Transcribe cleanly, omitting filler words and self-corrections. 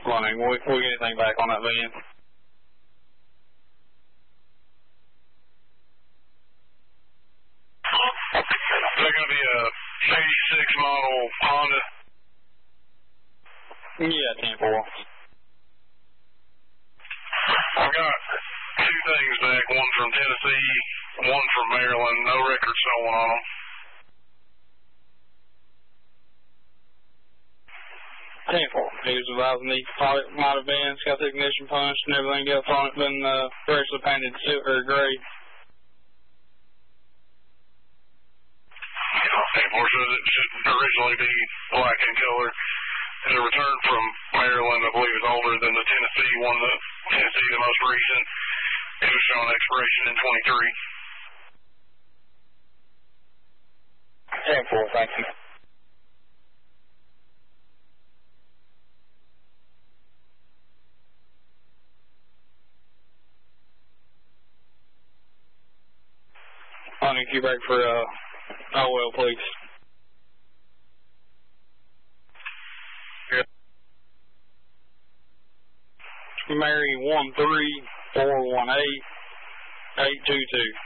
Running. We'll get anything back on that van. Is that going to be a 86 model Honda? Yeah, 10-4. I've got two things back, one from Tennessee, one from Maryland, no record stolen on them. 10-4. He was advising the pilot might have been, got the ignition punched and everything else on it, been freshly painted silver or gray. 10-4 says it should originally be black in color. The return from Maryland, I believe, is older than the Tennessee one. The Tennessee, the most recent, it was showing expiration in 23. 10-4, thank you. On your Q-break for oil, please. Mary 13418 822.